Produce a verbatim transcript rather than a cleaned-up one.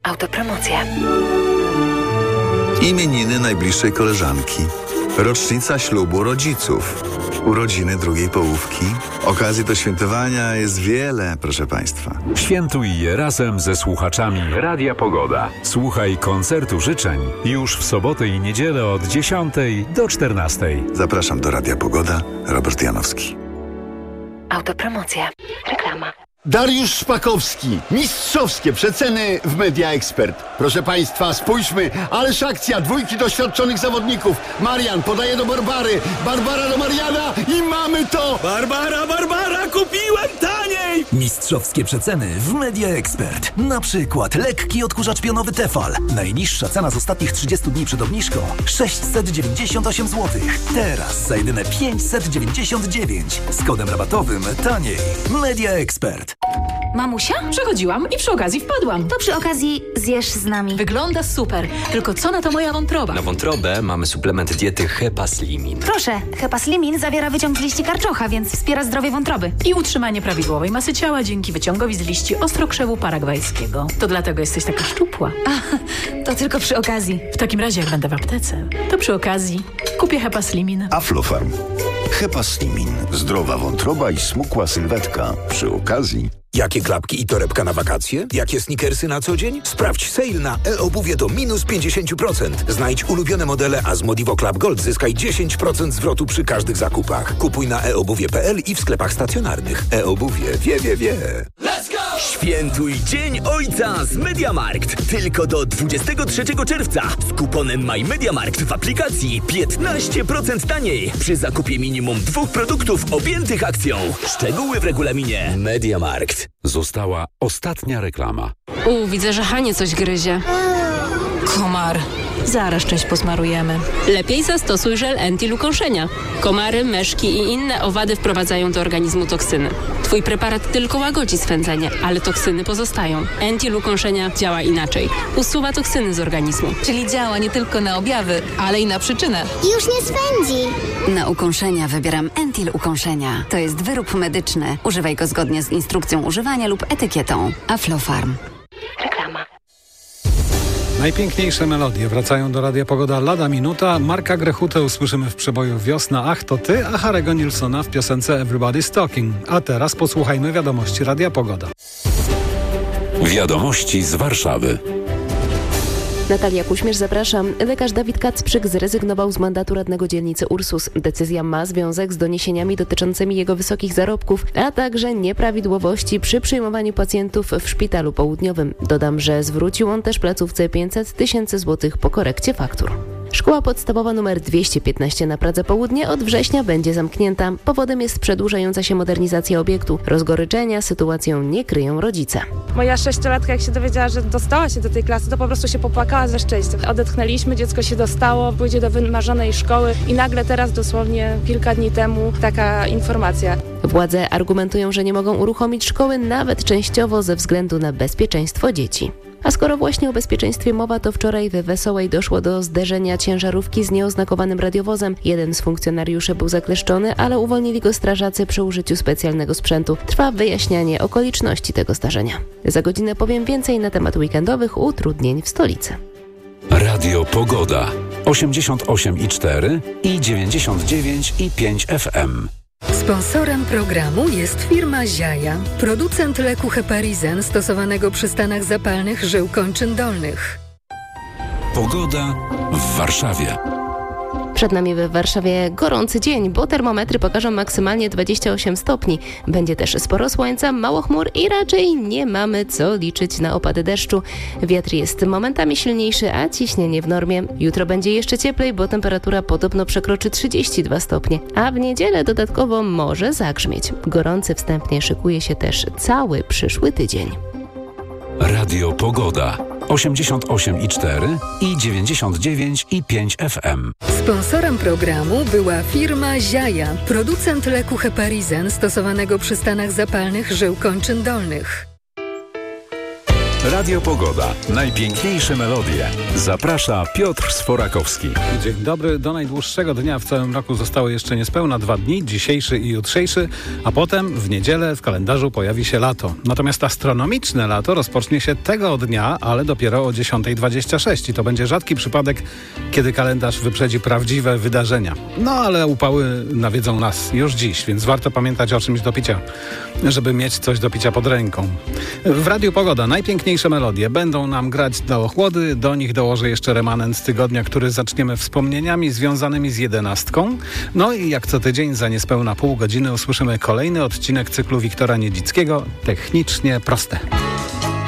Autopromocja. Imieniny najbliższej koleżanki. Rocznica ślubu rodziców. Urodziny drugiej połówki. Okazji do świętowania jest wiele, proszę Państwa. Świętuj je razem ze słuchaczami Radia Pogoda. Słuchaj koncertu życzeń już w sobotę i niedzielę od dziesiątej do czternastej. Zapraszam do Radia Pogoda. Robert Janowski. Autopromocja. Reklama. Dariusz Szpakowski. Mistrzowskie przeceny w Media Expert. Proszę Państwa, spójrzmy. Ależ akcja. Dwójki doświadczonych zawodników. Marian podaje do Barbary. Barbara do Mariana i mamy to! Barbara, Barbara, kupiłem taniej! Mistrzowskie przeceny w Media Expert. Na przykład lekki odkurzacz pionowy Tefal. Najniższa cena z ostatnich trzydziestu dni przed obniżką sześćset dziewięćdziesiąt osiem złotych. Teraz za jedyne pięćset dziewięćdziesiąt dziewięć. Z kodem rabatowym taniej. Media Expert. Mamusia? Przechodziłam i przy okazji wpadłam. To przy okazji zjesz z nami. Wygląda super. Tylko co na to moja wątroba? Na wątrobę mamy suplement diety Hepaslimin. Proszę, Hepaslimin zawiera wyciąg z liści karczocha, więc wspiera zdrowie wątroby. I utrzymanie prawidłowej masy ciała dzięki wyciągowi z liści ostrokrzewu paragwajskiego. To dlatego jesteś taka szczupła. A, to tylko przy okazji. W takim razie jak będę w aptece, to przy okazji kupię Hepaslimin. Aflofarm. Hepaslimin. Zdrowa wątroba i smukła sylwetka. Przy okazji. Jakie klapki i torebka na wakacje? Jakie sneakersy na co dzień? Sprawdź sale na e-obuwie do minus pięćdziesiąt procent. Znajdź ulubione modele, a z Modivo Club Gold zyskaj dziesięć procent zwrotu przy każdych zakupach. Kupuj na e obuwie kropka p l i w sklepach stacjonarnych. E-obuwie wie, wie, wie. Let's go! Świętuj Dzień Ojca z MediaMarkt. Tylko do dwudziestego trzeciego czerwca. Z kuponem MyMediaMarkt w aplikacji piętnaście procent taniej. Przy zakupie minimum dwóch produktów objętych akcją. Szczegóły w regulaminie. MediaMarkt. Została ostatnia reklama. U, widzę, że Hanie coś gryzie. Komar. Zaraz część posmarujemy. Lepiej zastosuj żel Entil ukąszenia. Komary, myszki i inne owady wprowadzają do organizmu toksyny. Twój preparat tylko łagodzi swędzenie, ale toksyny pozostają. Entil ukąszenia działa inaczej. Usuwa toksyny z organizmu. Czyli działa nie tylko na objawy, ale i na przyczynę. Już nie swędzi. Na ukąszenia wybieram Entil ukąszenia. To jest wyrób medyczny. Używaj go zgodnie z instrukcją używania lub etykietą. Aflofarm. Reklama. Najpiękniejsze melodie wracają do Radia Pogoda lada minuta. Marka Grechutę usłyszymy w przeboju Wiosna, Ach to ty, a Harry'ego Nilssona w piosence Everybody's Talking. A teraz posłuchajmy wiadomości Radia Pogoda. Wiadomości z Warszawy. Natalia Kuśmierz, zapraszam. Lekarz Dawid Kacprzyk zrezygnował z mandatu radnego dzielnicy Ursus. Decyzja ma związek z doniesieniami dotyczącymi jego wysokich zarobków, a także nieprawidłowości przy przyjmowaniu pacjentów w szpitalu południowym. Dodam, że zwrócił on też placówce pięćset tysięcy złotych po korekcie faktur. Szkoła podstawowa nr dwieście piętnaście na Pradze Południe od września będzie zamknięta. Powodem jest przedłużająca się modernizacja obiektu. Rozgoryczenia sytuacją nie kryją rodzice. Moja sześciolatka, jak się dowiedziała, że dostała się do tej klasy, to po prostu się popłakała ze szczęścia. Odetchnęliśmy, dziecko się dostało, pójdzie do wymarzonej szkoły i nagle teraz, dosłownie kilka dni temu, taka informacja. Władze argumentują, że nie mogą uruchomić szkoły nawet częściowo ze względu na bezpieczeństwo dzieci. A skoro właśnie o bezpieczeństwie mowa, to wczoraj we Wesołej doszło do zderzenia ciężarówki z nieoznakowanym radiowozem. Jeden z funkcjonariuszy był zakleszczony, ale uwolnili go strażacy przy użyciu specjalnego sprzętu. Trwa wyjaśnianie okoliczności tego zdarzenia. Za godzinę powiem więcej na temat weekendowych utrudnień w stolicy. Radio Pogoda osiemdziesiąt osiem i cztery i dziewięćdziesiąt dziewięć i pięć F M. Sponsorem programu jest firma Ziaja, producent leku Heparizen stosowanego przy stanach zapalnych żył kończyn dolnych. Pogoda w Warszawie. Przed nami w Warszawie gorący dzień, bo termometry pokażą maksymalnie dwadzieścia osiem stopni. Będzie też sporo słońca, mało chmur i raczej nie mamy co liczyć na opady deszczu. Wiatr jest momentami silniejszy, a ciśnienie w normie. Jutro będzie jeszcze cieplej, bo temperatura podobno przekroczy trzydzieści dwa stopnie, a w niedzielę dodatkowo może zagrzmieć. Gorący wstępnie szykuje się też cały przyszły tydzień. Radio Pogoda osiemdziesiąt osiem i cztery i dziewięćdziesiąt dziewięć i pięć F M. Sponsorem programu była firma Ziaja, producent leku Heparizen stosowanego przy stanach zapalnych żył kończyn dolnych. Radio Pogoda. Najpiękniejsze melodie. Zaprasza Piotr Sforakowski. Dzień dobry. Do najdłuższego dnia w całym roku zostały jeszcze niespełna dwa dni, dzisiejszy i jutrzejszy, a potem w niedzielę w kalendarzu pojawi się lato. Natomiast astronomiczne lato rozpocznie się tego dnia, ale dopiero o dziesiąta dwadzieścia sześć i to będzie rzadki przypadek, kiedy kalendarz wyprzedzi prawdziwe wydarzenia. No ale upały nawiedzą nas już dziś, więc warto pamiętać o czymś do picia, żeby mieć coś do picia pod ręką. W Radiu Pogoda najpiękniejsze melodie będą nam grać do ochłody. Do nich dołożę jeszcze remanent z tygodnia, który zaczniemy wspomnieniami związanymi z jedenastką. No i jak co tydzień za niespełna pół godziny usłyszymy kolejny odcinek cyklu Wiktora Niedzickiego Technicznie proste.